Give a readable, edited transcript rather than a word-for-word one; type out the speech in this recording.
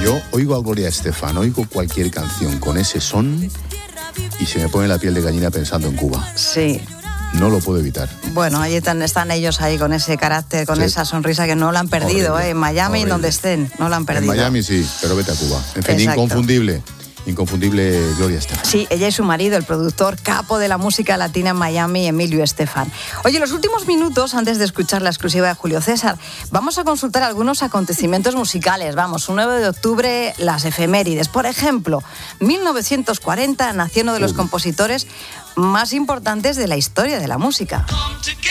yo oigo a Gloria Estefan, oigo cualquier canción con ese son y se me pone la piel de gallina pensando en Cuba. Sí. No lo puedo evitar. Bueno, ahí están ellos ahí con ese carácter, con esa sonrisa que no la han perdido, en Miami, en donde estén, no la han perdido. En Miami sí, pero vete a Cuba. En fin, inconfundible Gloria Estefan. Sí, ella y su marido, el productor capo de la música latina en Miami, Emilio Estefan. Oye, los últimos minutos, antes de escuchar la exclusiva de Julio César, vamos a consultar algunos acontecimientos musicales. Vamos, un 9 de octubre, las efemérides. Por ejemplo, 1940 nació uno de los compositores más importantes de la historia de la música.